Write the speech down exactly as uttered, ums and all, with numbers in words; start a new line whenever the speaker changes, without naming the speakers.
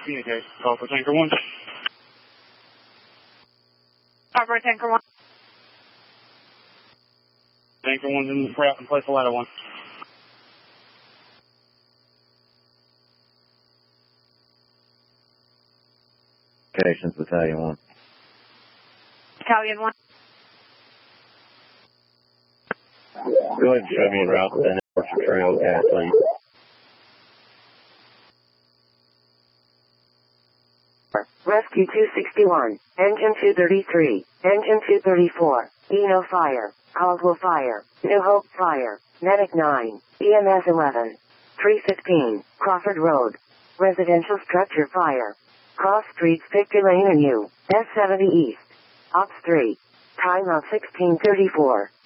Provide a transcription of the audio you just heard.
communicate. Call for Tanker one.
Call for Tanker one.
Tanker one's in the route and place a ladder one.
Communications Battalion one.
Battalion one.
Go ahead and show me en route to the network trail, Kathleen.
Rescue two sixty-one, Engine two thirty-three, Engine two thirty-four, Eno fire, Caldwell fire, New Hope fire, Medic nine, E M S eleven, three fifteen, Crawford Road, residential structure fire, cross streets Victor Lane and U, S seventy East, Ops three, time of sixteen thirty-four.